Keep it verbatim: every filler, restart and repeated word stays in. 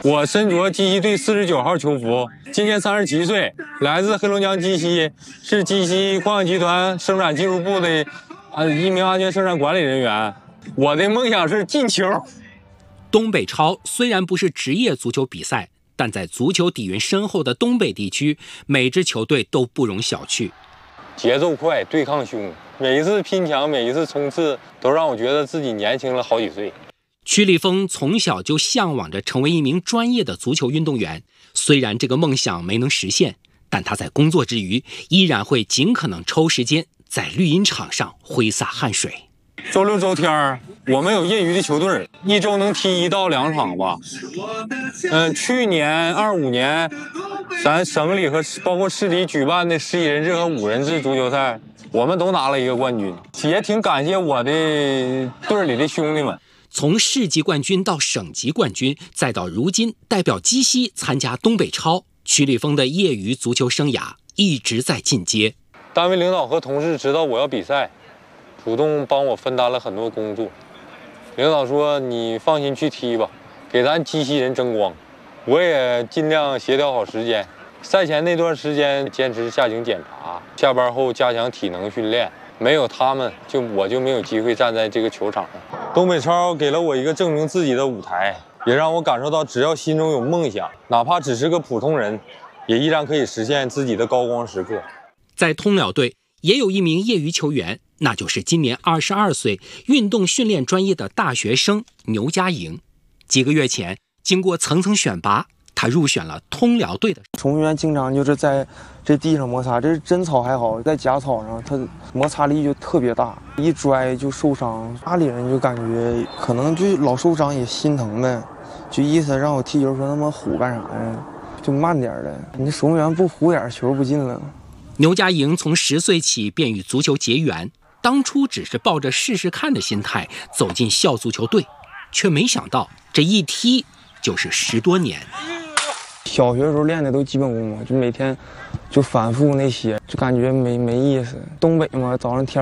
我身着鸡西队四十九号球服，今年三十七岁，来自黑龙江鸡西，是鸡西矿业集团生产技术部的啊一名安全生产管理人员。我的梦想是进球。 东北超虽然不是职业足球比赛，但在足球底蕴深厚的东北地区，每支球队都不容小觑。 节奏快，对抗凶，每一次拼抢，每一次冲刺，都让我觉得自己年轻了好几岁。 曲立峰从小就向往着成为一名专业的足球运动员，虽然这个梦想没能实现，但他在工作之余依然会尽可能抽时间在绿茵场上挥洒汗水。 周六周天我们有业余的球队，一周能踢一到两场吧。嗯、呃，去年二五年，咱省里和包括市里举办的十一人制和五人制足球赛，我们都拿了一个冠军，也挺感谢我的队里的兄弟们。 从市级冠军到省级冠军，再到如今代表鸡西参加东北超，曲立峰的业余足球生涯一直在进阶。 单位领导和同事知道我要比赛，主动帮我分担了很多工作。领导说：“你放心去踢吧，给咱鸡西人争光。”我也尽量协调好时间。赛前那段时间坚持下井检查，下班后加强体能训练。没有他们，就我就没有机会站在这个球场上。东北超给了我一个证明自己的舞台，也让我感受到，只要心中有梦想，哪怕只是个普通人，也依然可以实现自己的高光时刻。 在通辽队也有一名业余球员，那就是今年二十二岁、运动训练专业的大学生牛家莹。几个月前，经过层层选拔，他入选了通辽队的。 冲员经常就是在这地上摩擦，这真草还好，在假草上他摩擦力就特别大，一拽就受伤。家里人就感觉可能就老受伤也心疼呗，就意思让我踢球说他妈虎干啥呀，就慢点的，你守门员不虎点球不进了。 牛家莹从十岁起便与足球结缘，当初只是抱着试试看的心态走进校足球队，却没想到这一踢就是十多年。 小学的时候练的都基本功嘛，就每天就反复那些，就感觉没没意思。东北嘛，早上天